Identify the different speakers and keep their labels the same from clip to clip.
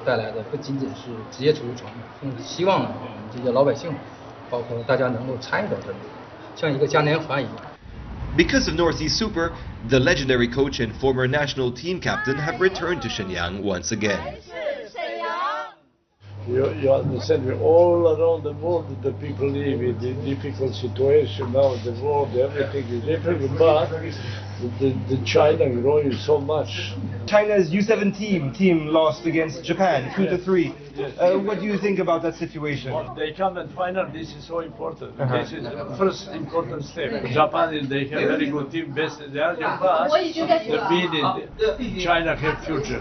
Speaker 1: 带来的不仅仅是职业足球传统，更希望我们这些老百姓，包括大家能够参与到这里，像一个嘉年华一样。
Speaker 2: Because of Northeast Super, the legendary coach and former national team captain have returned to Shenyang once again.
Speaker 3: You understand, all around the world the people live in a difficult situation now. The world, everything is different, but the China growing so much.
Speaker 4: China's U17 team lost against Japan 2-3. What do you think about that situation?
Speaker 3: They come at final. This is so important. This is the first important step. Japan, they have very good team, best in the Asian, but the beat China have future.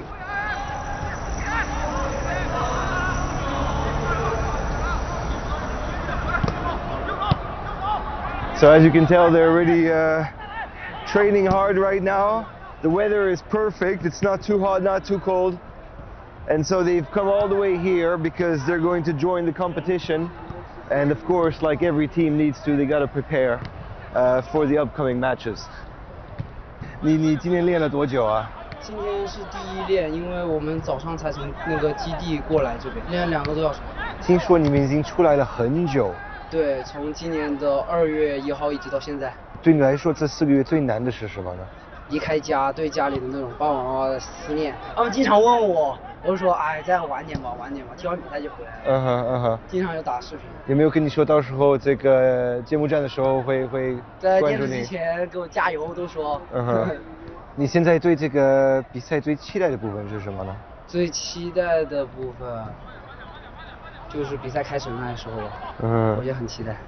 Speaker 4: So as you can tell, they're already training hard right now. The weather is perfect. It's not too hot, not too cold. And so they've come all the way here because they're going to join the competition. And of course, like every team needs to, they got to prepare for the upcoming matches. 你今天练了多久啊？
Speaker 5: 今天是第一练，因为我们早上才从那个基地过来这边，练2个多小时。
Speaker 4: 听说你们已经出来了很久。
Speaker 5: 对，从今年的2月1号一直到现在。
Speaker 4: 对你来说，这4个月最难的是什么呢？
Speaker 5: 离开家，对家里的那种爸爸妈妈的思念。他们经常问我，我就说，哎，再晚点吧，晚点吧，踢完比赛就回来了。经常有打视频。
Speaker 4: 有没有跟你说，到时候这个揭幕战的时候会
Speaker 5: 在电视机前给我加油都说。
Speaker 4: 你现在对这个比赛最期待的部分是什么呢？
Speaker 5: 最期待的部分就是比赛开始那时候，我也很期待。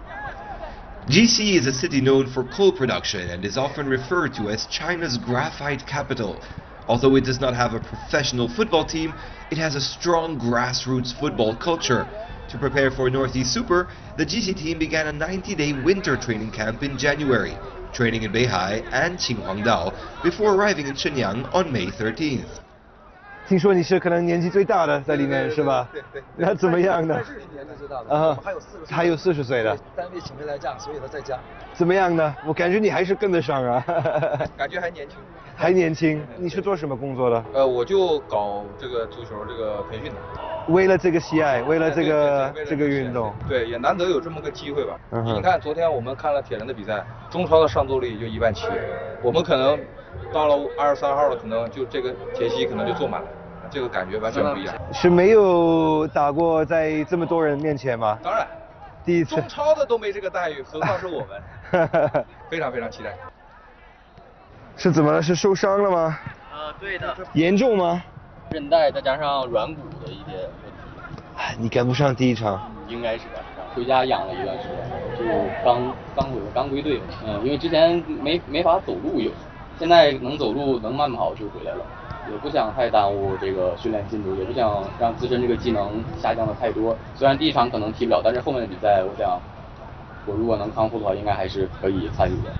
Speaker 2: GC is a city known for coal production and is often referred to as China's graphite capital. Although it does not have a professional football team, it has a strong grassroots football culture. To prepare for Northeast Super, the GC team began a 90-day winter training camp in January, training in Beihai and Qinghuangdao before arriving in Shenyang on May 13th.
Speaker 4: 听说你是可能年纪最大的在里面是吧？对。那怎么样呢？
Speaker 6: 但是年纪最大的，
Speaker 4: 还有40岁的。
Speaker 6: 单位请没来假，所以他在家。
Speaker 4: 怎么样呢？我感觉你还是跟得上啊。
Speaker 6: 感觉还年轻。
Speaker 4: 还年轻？你是做什么工作的？
Speaker 6: 我就搞这个足球这个培训的。
Speaker 4: 为了这个喜爱，为了这个运动。
Speaker 6: 对，也难得有这么个机会吧。你看，昨天我们看了铁人的比赛，中超的上座率就17000，我们可能到了23号了，可能就这个铁西可能就坐满了。这个感觉完全不一样。
Speaker 4: 是没有打过在这么多人面前吗？
Speaker 6: 当然，
Speaker 4: 第一次。
Speaker 6: 中超的都没这个待遇，何况是我们。非常非常期待。
Speaker 4: 是怎么了？是受伤了吗？
Speaker 7: 对的。
Speaker 4: 严重吗？
Speaker 7: 韧带再加上软骨的一些问题。
Speaker 4: 你赶不上第一场。
Speaker 7: 应该是赶不上，回家养了一段时间，就刚归队。因为之前没法走路有，现在能走路能慢跑就回来了。也不想太耽误这个训练进度，也不想让自身这个技能下降的太多。虽然第一场可能踢不了，但是后面的比赛，我想我如果能康复的话，应该还是可以参与的。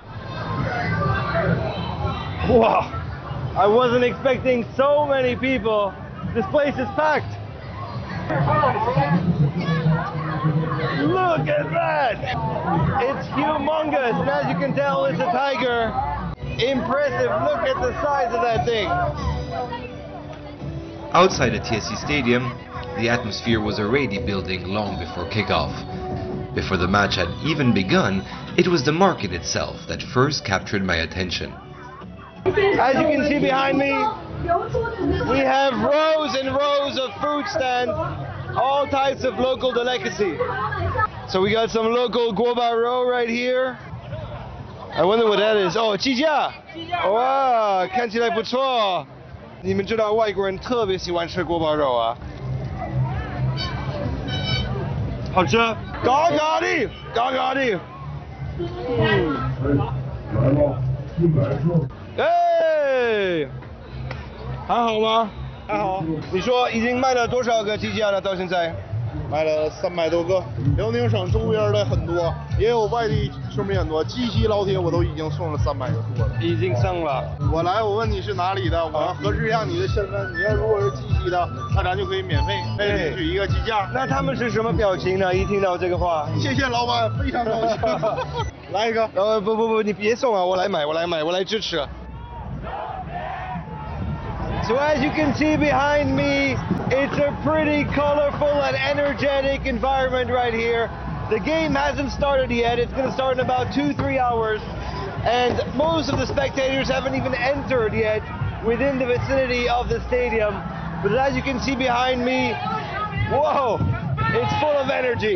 Speaker 4: Wow, I wasn't expecting so many people. This place is packed. Look at that! It's humongous, and as you can tell, it's a tiger. Impressive. Look at the size of that thing.
Speaker 2: Outside the TSC Stadium, the atmosphere was already building long before kickoff. Before the match had even begun, it was the market itself that first captured my attention.
Speaker 4: As you can see behind me, we have rows and rows of food stands, all types of local delicacy. So we got some local guoba roe right here. I wonder what that is. Oh, 鸡架。哇，看起来不错。你们知道外国人特别喜欢吃锅包肉啊？好吃，嘎嘎的，嘎嘎的。哎，还好吗？还好。你说已经卖了多少个鸡架了？到现在？
Speaker 8: 卖了300多个，辽宁省周边的很多，也有外地球迷很多。鸡西老铁我都已经送了300个多了，
Speaker 4: 已经送了。
Speaker 8: 我问你是哪里的，我要核实一下你的身份。你要如果是鸡西的，那咱就可以免费领取一个鸡架。
Speaker 4: 那他们是什么表情呢？一听到这个话，
Speaker 8: 谢谢老板，非常高兴。来一个。
Speaker 4: 不，你别送啊，我来买，我来支持。So as you can see behind me, it's a pretty colorful and energetic environment right here. The game hasn't started yet. It's going to start in about 2-3 hours. And most of the spectators haven't even entered yet within the vicinity of the stadium. But as you can see behind me, whoa, it's full of energy.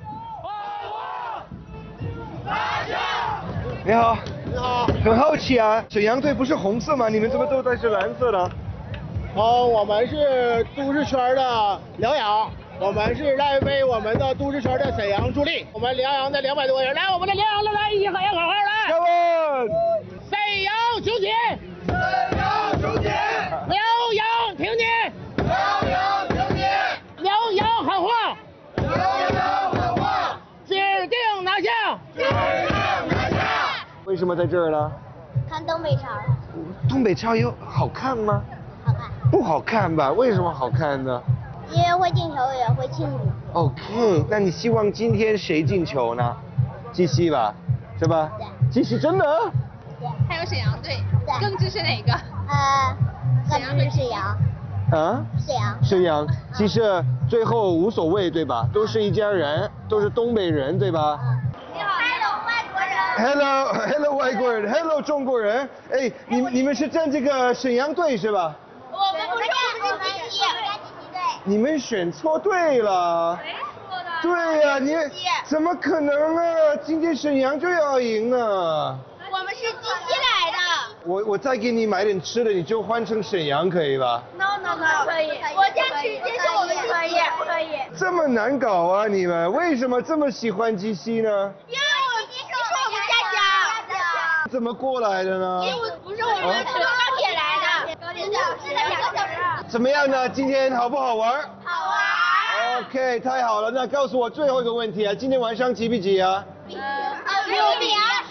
Speaker 4: 你好，你好，很好奇啊，沈阳队不是红色吗？你们怎么都带是蓝色的？
Speaker 9: 我们是都市圈的辽阳，我们是来为我们的都市圈的沈阳助力。我们辽阳的200多个人，来，我们的辽阳的来，一起喊口号来！
Speaker 4: 加油！
Speaker 9: 沈阳雄起！沈阳雄起！辽阳挺进！辽阳挺进！辽阳喊话！辽阳喊话！指定拿下！指定拿下！
Speaker 4: 为什么在这儿呢？
Speaker 10: 看东北超。
Speaker 4: 东北超有好看吗？
Speaker 10: 好看。
Speaker 4: 不好看吧？为什么好看呢？
Speaker 10: 因为会进球也会庆祝。
Speaker 4: OK， 那你希望今天谁进球呢？基西吧，是吧？
Speaker 10: 对。
Speaker 4: 基西真的？
Speaker 10: 对。
Speaker 11: 还有沈阳队。
Speaker 10: 对。
Speaker 11: 更支持哪个？
Speaker 10: 更支持沈阳。
Speaker 4: 啊？
Speaker 10: 沈阳。
Speaker 4: 沈阳，其实最后无所谓，对吧？都是一家人，都是东北人，对吧？
Speaker 10: 你好 ，Hello 外国人。
Speaker 4: Hello 外国人 ，Hello 中国人。哎，你们是站这个沈阳队是吧？
Speaker 10: 我们不是，我们是基西队。
Speaker 4: 你们选错队了。
Speaker 11: 谁说的？
Speaker 4: 对呀，你怎么可能啊？今天沈阳就要赢啊！
Speaker 10: 我们是基西来的。
Speaker 4: 我再给你买点吃的，你就换成沈阳可以吧
Speaker 10: ？No， 可以。我坚持接受我们可以。
Speaker 4: 这么难搞啊你们？为什么这么喜欢基西呢？
Speaker 10: 因为基西是我们家乡。
Speaker 4: 怎么过来的呢？
Speaker 10: 因为不是我们是高铁来的，高铁是2个小时。
Speaker 4: 怎么样呢？今天好不好玩？
Speaker 10: 好玩。
Speaker 4: OK， 太好了。那告诉我最后一个问题啊，今天晚上几比几啊
Speaker 10: 6比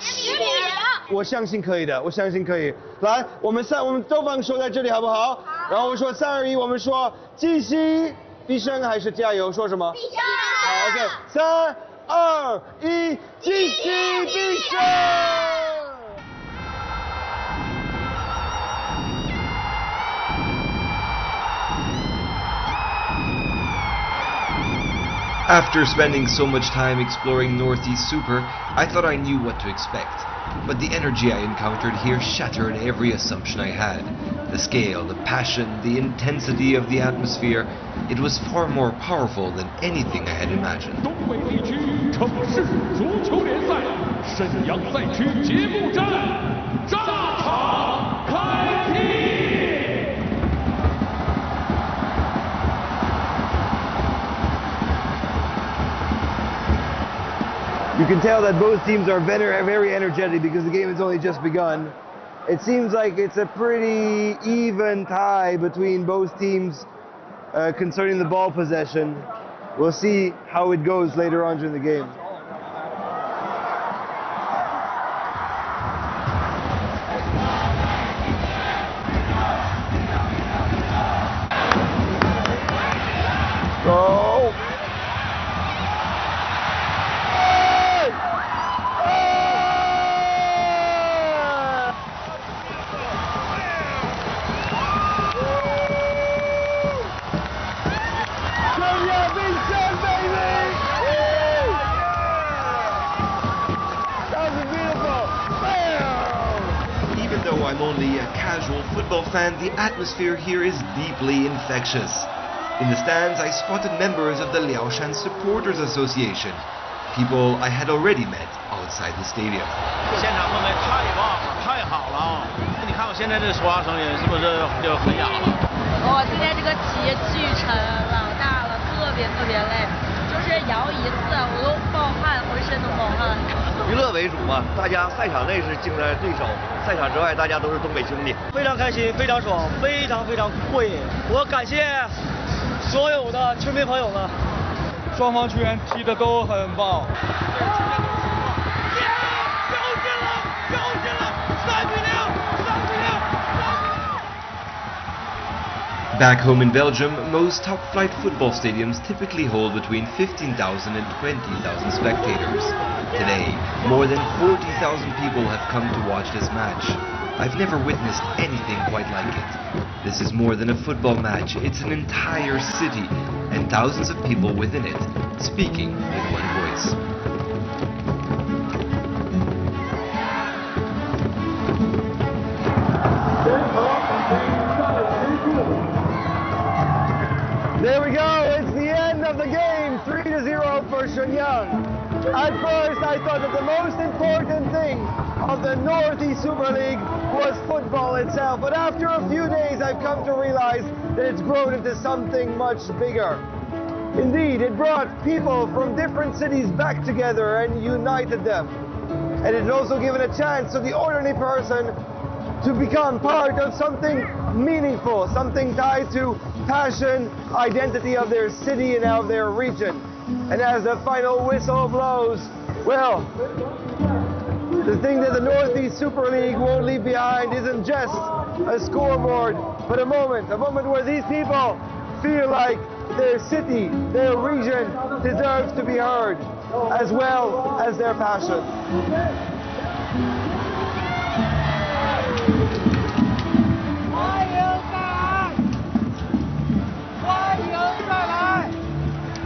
Speaker 10: 0。
Speaker 4: 我相信可以的，我相信可以。来，我们都放手在这里好不好？然后我说3、2、1，我们说基西必胜还是加油？说什么？
Speaker 10: 必胜。
Speaker 4: 好 ，OK，3、2、1，基西必胜。
Speaker 2: After spending so much time exploring Northeast Super, I thought I knew what to expect. But the energy I encountered here shattered every assumption I had. The scale, the passion, the intensity of the atmosphere, it was far more powerful than anything I had imagined.
Speaker 12: 东北地区城市足球联赛沈阳赛区节目站，炸场开踢。
Speaker 4: You can tell that both teams are very energetic because the game has only just begun. It seems like it's a pretty even tie between both teams concerning the ball possession. We'll see how it goes later on during the game. Go!
Speaker 2: I'm only a casual football fan, the atmosphere here is deeply infectious. In the stands, I spotted members of the Liaoshan Supporters Association, people I had already met outside the stadium.
Speaker 13: 现场氛围太棒了，太好了！你看我现在这说话声音是不是就很哑了？
Speaker 11: 哇，今天这个题巨沉，老大了，特别累，就是摇一次我都冒汗，浑身都冒汗。
Speaker 14: 娱乐为主嘛，大家赛场内是竞争对手，赛场之外大家都是东北兄弟，
Speaker 13: 非常开心，非常爽，非常过瘾。我感谢所有的球迷朋友们，
Speaker 12: 双方球员踢得都很棒。
Speaker 2: Back home in Belgium, most top-flight football stadiums typically hold between 15,000 and 20,000 spectators. Today, more than 40,000 people have come to watch this match. I've never witnessed anything quite like it. This is more than a football match, it's an entire city, and thousands of people within it, speaking in one voice.
Speaker 4: There we go, it's the end of the game, 3-0 for Shenyang. At first I thought that the most important thing of the Northeast Super League was football itself, but after a few days I've come to realize that it's grown into something much bigger. Indeed, it brought people from different cities back together and united them. And it's also given a chance to the ordinary person to become part of something meaningful, something tied to passion, identity of their city and of their region. And as the final whistle blows, well, the thing that the Northeast Super League won't leave behind isn't just a scoreboard, but a moment where these people feel like their city, their region deserves to be heard, as well as their passion.